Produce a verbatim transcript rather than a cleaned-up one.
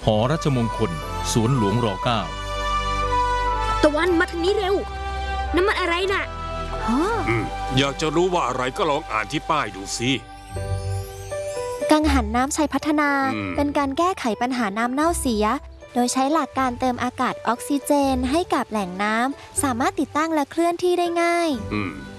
อรัชมงคลสวนหลวงรเก้าตะวันมาทางนี้เร็วน้ำมันอะไรน่ะอืมอยากจะรู้ว่าอะไรก็ลองอ่านที่ป้ายดูสิกังหันน้ำชัยพัฒนาเป็นการแก้ไขปัญหาน้ำเน่าเสียโดยใช้หลักการเติมอากาศออกซิเจนให้กับแหล่งน้ำสามารถติดตั้งและเคลื่อนที่ได้ง่าย